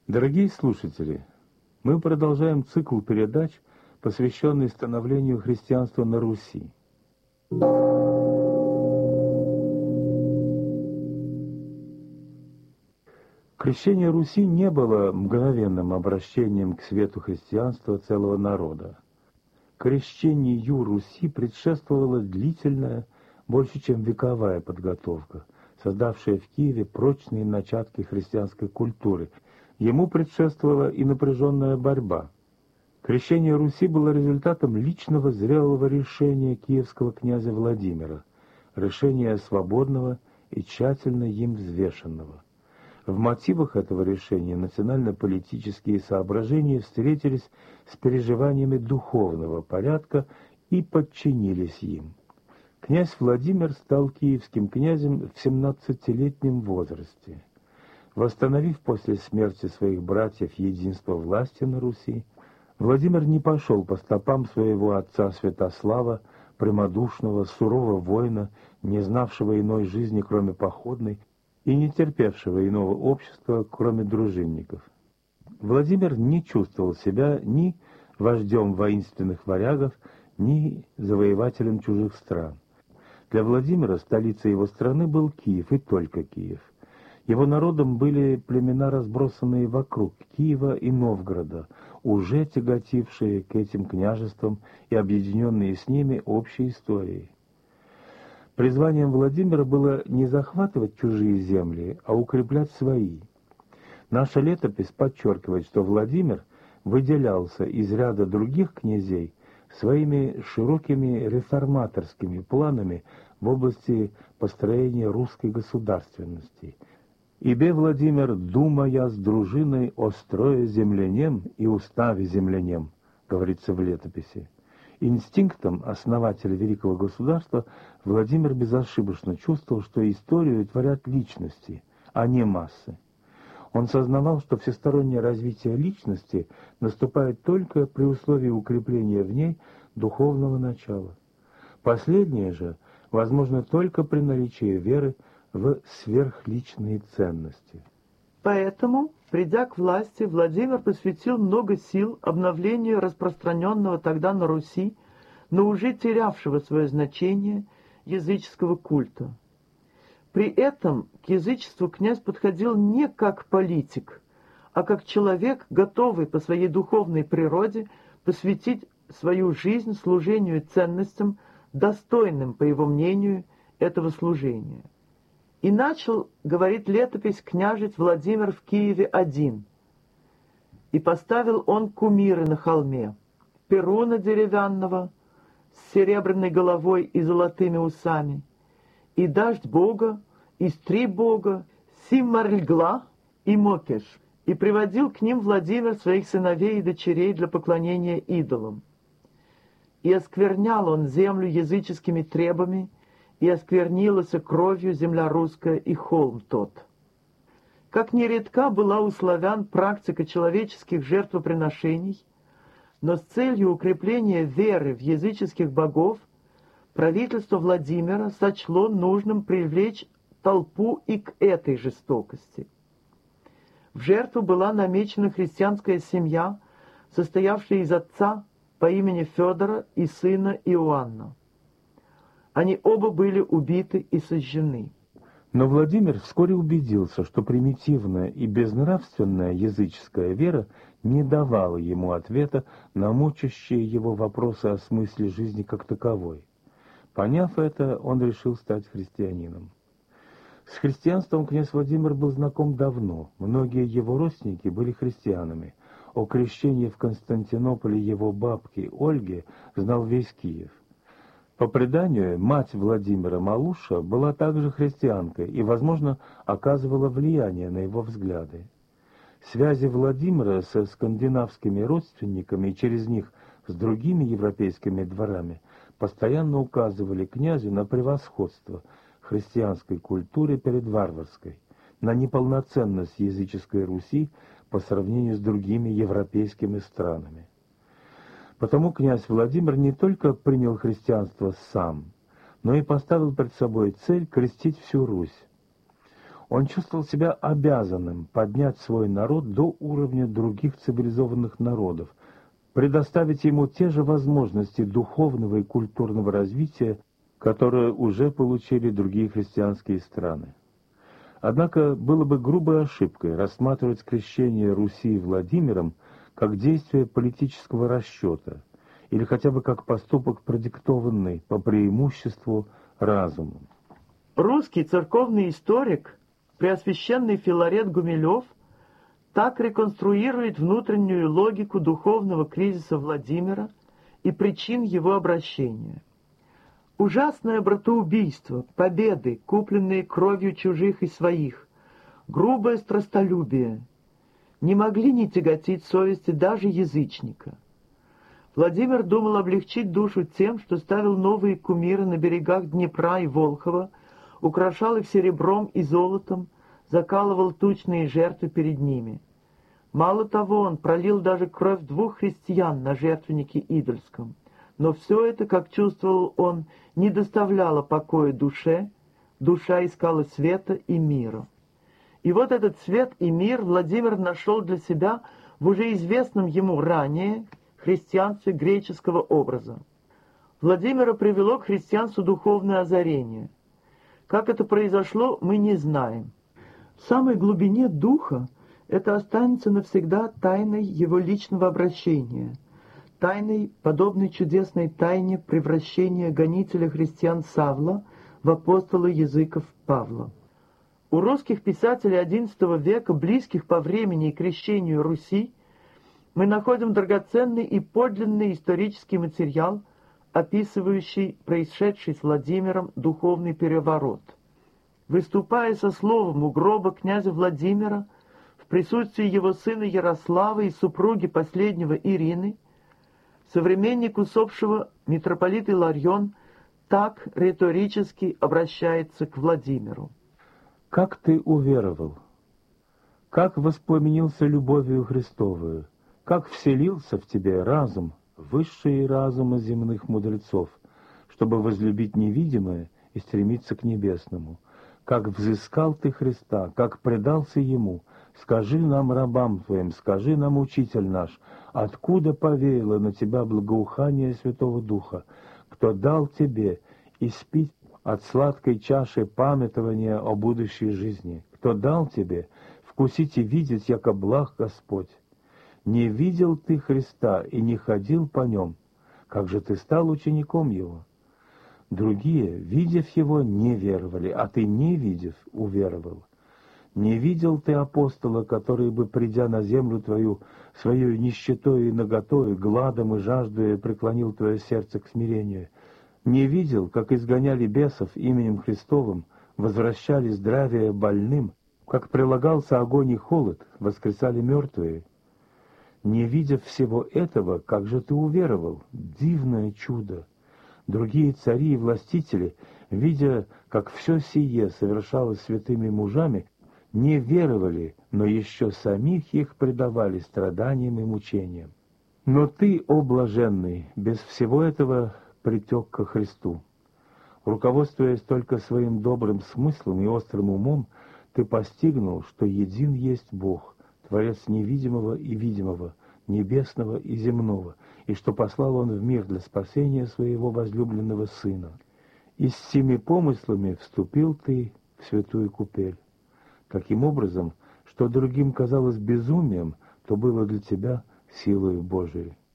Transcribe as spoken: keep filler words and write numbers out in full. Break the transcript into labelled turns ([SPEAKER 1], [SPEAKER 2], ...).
[SPEAKER 1] Дорогие слушатели, мы продолжаем цикл передач, посвященный становлению христианства на Руси. Крещение Руси не было мгновенным обращением к свету христианства целого народа. Крещению Руси предшествовала длительная, больше чем вековая подготовка, создавшая в Киеве прочные начатки христианской культуры. Ему предшествовала и напряженная борьба. Крещение Руси было результатом личного зрелого решения киевского князя Владимира, решения свободного и тщательно им взвешенного. В мотивах этого решения национально-политические соображения встретились с переживаниями духовного порядка и подчинились им. Князь Владимир стал киевским князем в семнадцатилетнем возрасте. Восстановив после смерти своих братьев единство власти на Руси, Владимир не пошел по стопам своего отца Святослава, прямодушного, сурового воина, не знавшего иной жизни, кроме походной, и не терпевшего иного общества, кроме дружинников. Владимир не чувствовал себя ни вождем воинственных варягов, ни завоевателем чужих стран. Для Владимира столицей его страны был Киев, и только Киев. Его народом были племена, разбросанные вокруг Киева и Новгорода, уже тяготившие к этим княжествам и объединенные с ними общей историей. Призванием Владимира было не захватывать чужие земли, а укреплять свои. Наша летопись подчеркивает, что Владимир выделялся из ряда других князей своими широкими реформаторскими планами в области построения русской государственности. «Ибе, Владимир, думая с дружиной о строе землянем и уставе землянем», говорится в летописи. Инстинктом основателя великого государства Владимир безошибочно чувствовал, что историю творят личности, а не массы. Он сознавал, что всестороннее развитие личности наступает только при условии укрепления в ней духовного начала. Последнее же возможно только при наличии веры в сверхличные ценности.
[SPEAKER 2] Поэтому, придя к власти, Владимир посвятил много сил обновлению распространенного тогда на Руси, но уже терявшего свое значение, языческого культа. При этом к язычеству князь подходил не как политик, а как человек, готовый по своей духовной природе посвятить свою жизнь служению ценностям, достойным, по его мнению, этого служения. И начал, говорит летопись, княжить Владимир в Киеве один. И поставил он кумиры на холме, Перуна деревянного с серебряной головой и золотыми усами, и дождь бога, и стри бога, Симмарльгла и Мокеш, и приводил к ним Владимир своих сыновей и дочерей для поклонения идолам. И осквернял он землю языческими требами, и осквернилась кровью земля русская и холм тот. Как нередка была у славян практика человеческих жертвоприношений, но с целью укрепления веры в языческих богов правительство Владимира сочло нужным привлечь толпу и к этой жестокости. В жертву была намечена христианская семья, состоявшая из отца по имени Федора и сына Иоанна. Они оба были убиты и сожжены.
[SPEAKER 1] Но Владимир вскоре убедился, что примитивная и безнравственная языческая вера не давала ему ответа на мучащие его вопросы о смысле жизни как таковой. Поняв это, он решил стать христианином. С христианством князь Владимир был знаком давно, многие его родственники были христианами. О крещении в Константинополе его бабки Ольги знал весь Киев. По преданию, мать Владимира Малуша была также христианкой и, возможно, оказывала влияние на его взгляды. Связи Владимира со скандинавскими родственниками и через них с другими европейскими дворами постоянно указывали князю на превосходство христианской культуры перед варварской, на неполноценность языческой Руси по сравнению с другими европейскими странами. Потому князь Владимир не только принял христианство сам, но и поставил перед собой цель крестить всю Русь. Он чувствовал себя обязанным поднять свой народ до уровня других цивилизованных народов, предоставить ему те же возможности духовного и культурного развития, которые уже получили другие христианские страны. Однако было бы грубой ошибкой рассматривать крещение Руси Владимиром как действие политического расчета или хотя бы как поступок, продиктованный по преимуществу разумом.
[SPEAKER 2] Русский церковный историк, преосвященный Филарет Гумилев, так реконструирует внутреннюю логику духовного кризиса Владимира и причин его обращения. Ужасное братоубийство, победы, купленные кровью чужих и своих, грубое страстолюбие не могли не тяготить совести даже язычника. Владимир думал облегчить душу тем, что ставил новые кумиры на берегах Днепра и Волхова, украшал их серебром и золотом, закалывал тучные жертвы перед ними. Мало того, он пролил даже кровь двух христиан на жертвеннике идольском. Но все это, как чувствовал он, не доставляло покоя душе, душа искала света и мира. И вот этот свет и мир Владимир нашел для себя в уже известном ему ранее христианстве греческого образа. Владимира привело к христианству духовное озарение. Как это произошло, мы не знаем. В самой глубине духа это останется навсегда тайной его личного обращения, тайной, подобной чудесной тайне превращения гонителя христиан Савла в апостола языков Павла. У русских писателей одиннадцатого века, близких по времени и крещению Руси, мы находим драгоценный и подлинный исторический материал, описывающий происшедший с Владимиром духовный переворот. Выступая со словом у гроба князя Владимира, в присутствии его сына Ярослава и супруги последнего Ирины, современник усопшего митрополит Иларион так риторически обращается к Владимиру.
[SPEAKER 1] «Как ты уверовал? Как воспламенился любовью Христовою? Как вселился в тебе разум, высшие разумы земных мудрецов, чтобы возлюбить невидимое и стремиться к небесному? Как взыскал ты Христа, как предался Ему? Скажи нам, рабам Твоим, скажи нам, Учитель наш, откуда повеяло на тебя благоухание Святого Духа, кто дал тебе испить от сладкой чаши памятования о будущей жизни, кто дал тебе вкусить и видеть, яко благ Господь? Не видел ты Христа и не ходил по Нем, как же ты стал учеником Его? Другие, видев Его, не веровали, а ты, не видев, уверовал. Не видел ты апостола, который бы, придя на землю твою, своей нищетой и наготою, гладом и жаждою, преклонил твое сердце к смирению. Не видел, как изгоняли бесов именем Христовым, возвращали здравие больным, как прилагался огонь и холод, воскресали мертвые. Не видев всего этого, как же ты уверовал? Дивное чудо! Другие цари и властители, видя, как все сие совершалось святыми мужами, не веровали, но еще самих их предавали страданиям и мучениям. Но ты, о блаженный, без всего этого притек ко Христу. Руководствуясь только своим добрым смыслом и острым умом, ты постигнул, что един есть Бог, Творец невидимого и видимого, небесного и земного, и что послал Он в мир для спасения своего возлюбленного Сына. И с семи помыслами вступил ты в святую купель. Таким образом, что другим казалось безумием, то было для тебя силою Божией.